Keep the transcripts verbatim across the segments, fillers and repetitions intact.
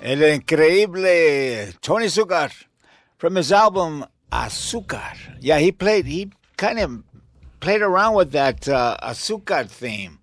El increíble Tony Azucar from his album Azucar. Yeah, he played, he kind of played around with that uh, Azucar theme.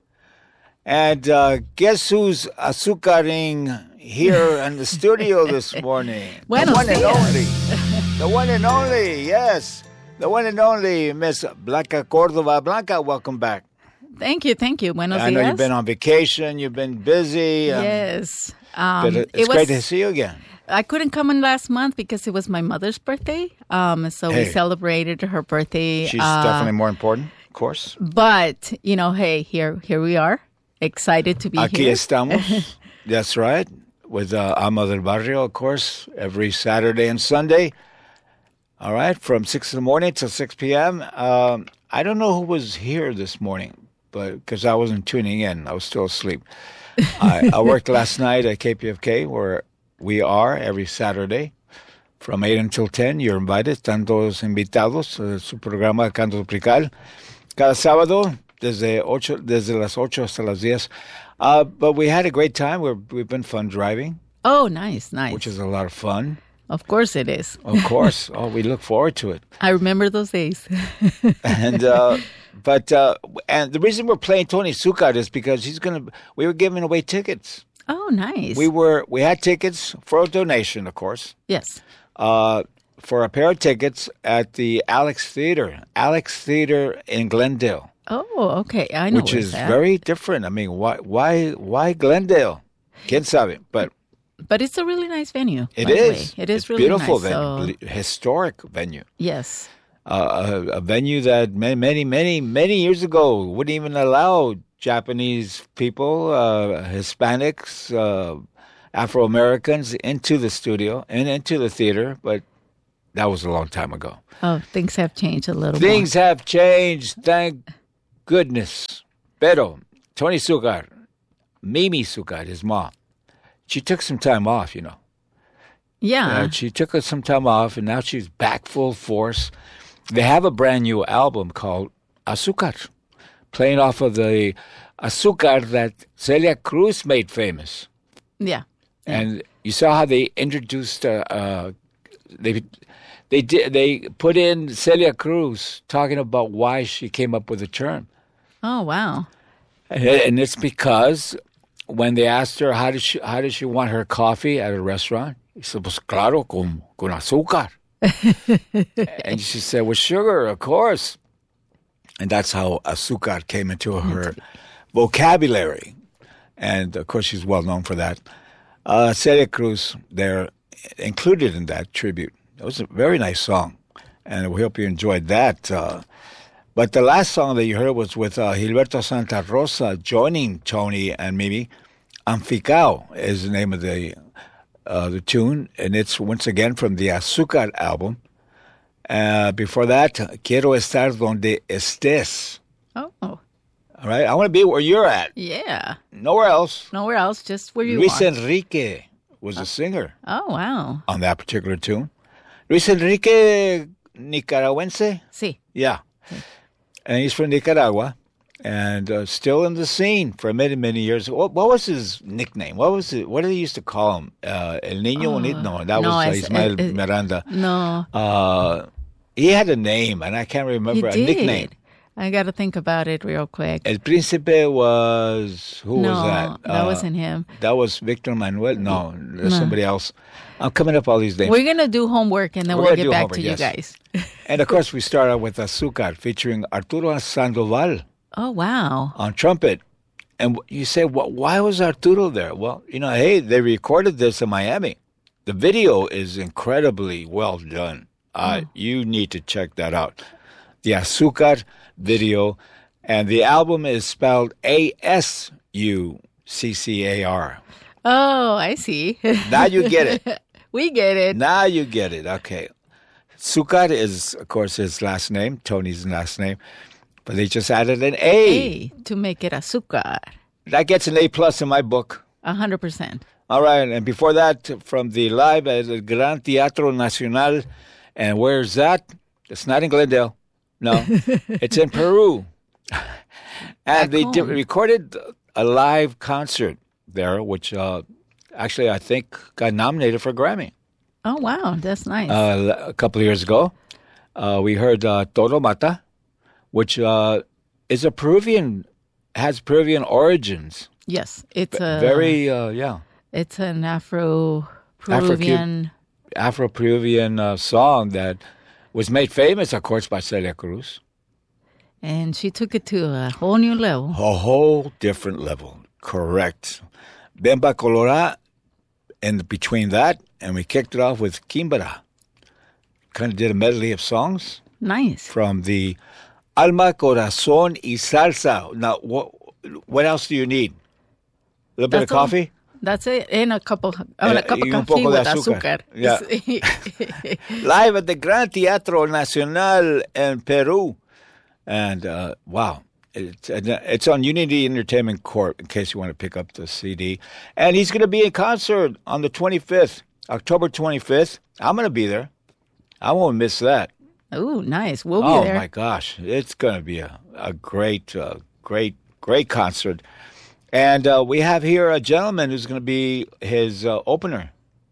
And uh, guess who's azucaring here in the studio this morning? Buenos the one dias. and only. The one and only, yes. The one and only Miss Blanca Cordova. Blanca, welcome back. Thank you, thank you. Buenos I dias. know you've been on vacation. You've been busy. Um, Yes. Um, but it- it's it was, great to see you again. I couldn't come in last month because it was my mother's birthday. Um, so Hey. we celebrated her birthday. She's uh, definitely more important, of course. But, you know, hey, here here we are. Excited to be Aquí here. estamos. That's right. With uh, Ama del Barrio, of course, every Saturday and Sunday. All right, from six in the morning till six p.m. Um, I don't know who was here this morning, but because I wasn't tuning in. I was still asleep. I, I worked last night at K P F K, where we are every Saturday from eight until ten. You're invited. Están todos invitados. Uh, su programa Canto Tropical. Cada sábado, desde, ocho, desde las ocho hasta las diez. Uh, but we had a great time. We're, we've been fun driving, Oh, nice, nice. which is a lot of fun. Of course it is. Of course. Oh, we look forward to it. I remember those days. And uh, but uh, and the reason we're playing Tony Azucar is because he's gonna. We were giving away tickets. Oh, nice. We were we had tickets for a donation, of course, Yes. uh, for a pair of tickets at the Alex Theater, Alex Theater in Glendale, Oh, okay. I know which where's is that. very different. I mean, why why why Glendale? Quién sabe? But But it's a really nice venue. it by the is. way. It is It's really beautiful nice. venue, So, historic venue. yes. Uh, a, a venue that many, many, many, many years ago wouldn't even allow Japanese people, uh, Hispanics, uh, Afro Americans into the studio and into the theater, but that was a long time ago. Oh, things have changed a little Things have changed, thank goodness. Pero Tony Azucar, Mimi Azucar, his mom, she took some time off, you know. more. Yeah. Uh, she took some time off, and now she's back full force. They have a brand new album called Azucar, playing off of the Azucar that Celia Cruz made famous. yeah. And you saw how they introduced, uh, uh, they they did they put in Celia Cruz talking about why she came up with the term, Oh, wow. and, and it's because when they asked her how does she how does she want her coffee at a restaurant, she said, "Pues claro, con con azúcar." And she said, with sugar, of course. And that's how Azucar came into her vocabulary. And, of course, she's well known for that. Uh, Celia Cruz, they're included in that tribute. It was a very nice song, and we hope you enjoyed that. Uh, but the last song that you heard was with uh, Gilberto Santa Rosa joining Tony and Mimi. Amficao is the name of the uh, the tune, and it's once again from the Azucar album. Uh, before that, Quiero Estar Donde Estés. Oh, All right, I want to be where you're at. yeah. Nowhere else. Nowhere else, just where you Luis are. Enrique was a singer Oh, wow. on that particular tune. Luis Enrique, Nicaragüense? Sí. Yeah. And he's from Nicaragua and uh, still in the scene for many, many years. What, what was his nickname? What was it? What did they used to call him? Uh, El Niño Bonito? No, that no, was uh, it's- Ismael it- it- Miranda. No. Uh, he had a name, and I can't remember He a did. nickname. I got to think about it real quick. El Príncipe was, who no, was that? that Uh, wasn't him. That was Victor Manuel? No, there's No. somebody else. I'm coming up all these names. We're going to do homework and then We're we'll gonna get do back homework, to yes. you guys. And of course, we start out with Azucar featuring Arturo Sandoval Oh, wow. on trumpet. And you say, well, why was Arturo there? Well, you know, hey, they recorded this in Miami. The video is incredibly well done. Uh, Oh. You need to check that out. The Azucar video. And the album is spelled A S U C C A R. Oh, I see. Now you get it. We get it. Now you get it. Okay. Azucar is, of course, his last name, Tony's last name. But they just added an A. Hey, to make it azúcar. That gets an A plus in my book. A hundred percent. All right. And before that, from the live at the Gran Teatro Nacional. And where's that? It's not in Glendale. No. It's in Peru. And Back they did, home. recorded a live concert there, which uh, actually, I think, got nominated for a Grammy. Oh, wow. That's nice. Uh, a couple of years ago. Uh, we heard uh, Todo Mata, which uh, is a Peruvian, has Peruvian origins. Yes. It's a... Very, uh, yeah. It's an Afro-Peruvian... Afro-Peruvian uh, song that was made famous, of course, by Celia Cruz. And she took it to a whole new level. A whole different level. Correct. Bemba Colora, and between that, and we kicked it off with Kimbara. Kind of did a medley of songs. Nice. From the Alma, Corazón y Salsa. Now, what, what else do you need? A little bit That's of coffee? All. That's it. And a cup of, oh, a cup of y un coffee poco de with azúcar. azúcar. Yeah. Live at the Gran Teatro Nacional in Peru. And, uh, wow. It's, it's on Unity Entertainment Corp, in case you want to pick up the C D. And he's going to be in concert on the twenty-fifth, October twenty-fifth. I'm going to be there. I won't miss that. Oh, nice. We'll be oh, there. Oh, my gosh. It's going to be a, a great, uh, great, great concert. And uh, we have here a gentleman who's going to be his uh, opener.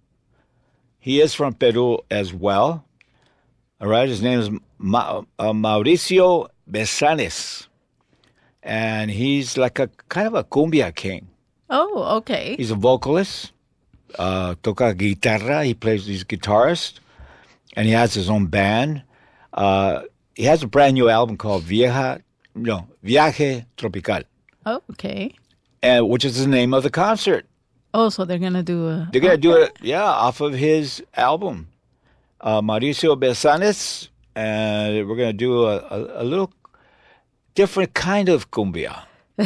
He is from Peru as well. All right. His name is Ma- uh, Mauricio Besanes. And he's like a kind of a cumbia king. Oh, okay. He's a vocalist, uh, toca guitarra. He plays, he's a guitarist, and he has his own band. Uh, he has a brand new album called Vieja, no, Viaje Tropical. Oh, okay. And which is the name of the concert. Oh, so they're gonna do a. They're gonna do it, yeah, off of his album, uh, Mauricio Besanes, and we're gonna do a, a, a little different kind of cumbia.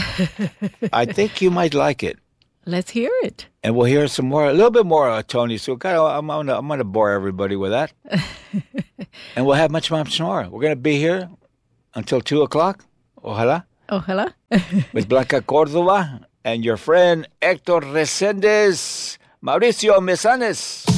I think you might like it. Let's hear it. And we'll hear some more, a little bit more of Tony Zucker. I'm, I'm, I'm going to bore everybody with that. And we'll have much, much more. We're going to be here until two o'clock. Ojalá. Ojalá. With Blanca Cordova and your friend Hector Resendez, Mauricio Besanes.